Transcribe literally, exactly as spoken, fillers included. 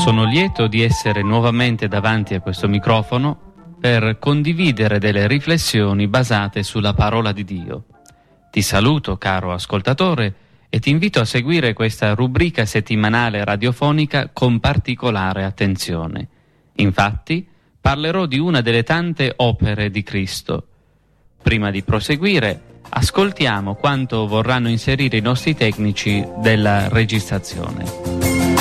Sono lieto di essere nuovamente davanti a questo microfono per condividere delle riflessioni basate sulla parola di Dio. Ti saluto, caro ascoltatore, e ti invito a seguire questa rubrica settimanale radiofonica con particolare attenzione. Infatti, parlerò di una delle tante opere di Cristo. Prima di proseguire, ascoltiamo quanto vorranno inserire i nostri tecnici della registrazione.